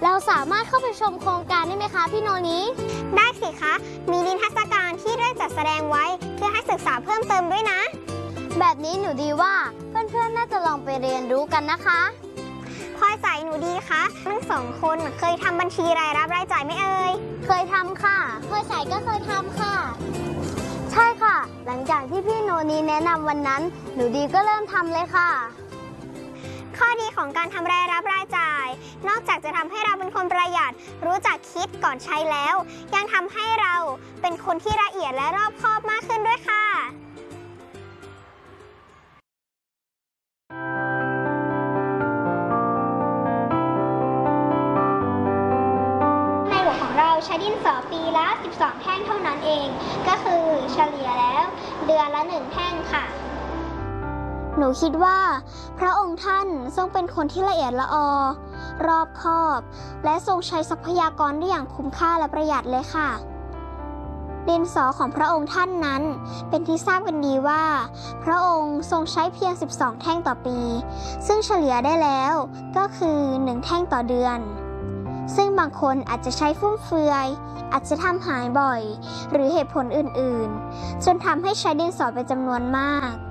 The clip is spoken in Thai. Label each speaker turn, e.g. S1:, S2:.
S1: เราสามารถเข้าไปชมโครงการได้ไหมคะพี่โนนี้
S2: ได้สิคะ มีนิทรรศการที่ได้จัดแสดงไว้เพื่อให้ศึกษาเพิ่มเติมด้วยนะ
S1: แบบนี้หนูดีว่าเพื่อนๆน่าจะลองไปเรียนรู้กันนะคะ
S2: พลอยใสหนูดีคะทั้งสองคนเคยทำบัญชีรายรับรายจ่ายไหมเอ่ย
S1: เคยทำค่ะพลอยใสก็เคยทำค่ะ ใช่ค่ะ หลังจากที่พี่โนนี้แนะนำวันนั้นหนูดีก็เริ่มทำเลยค่ะ
S2: ข้อดีของการทำรายรับรายจ่าย นอกจากจะทำให้เราเป็นคนประหยัดรู้จักคิดก่อนใช้แล้ว ยังทำให้เราเป็นคนที่ละเอียดและรอบคอบมากขึ้นด้วยค่ะในหลวงของเราใช้ดินสอปีละ 12 แท่งเท่านั้นเอง ก็คือเฉลี่ยแล้วเดือนละ 1 แท่งค่ะ
S1: หนูคิดว่าพระองค์ท่านทรงเป็นคนที่ละเอียดละออรอบคอบ และทรงใช้ทรัพยากรได้อย่างคุ้มค่าและประหยัดเลยค่ะดินสอของพระองค์ท่านนั้นเป็นที่ทราบกันดีว่าพระองค์ทรงใช้เพียง 12 แท่งต่อปี ซึ่งเฉลี่ยได้แล้วก็คือ 1 แท่งต่อเดือน ซึ่งบางคนอาจจะใช้ฟุ่มเฟือยอาจจะทำหายบ่อยหรือเหตุผลอื่นๆจนทำให้ใช้ดินสอเป็นจำนวนมาก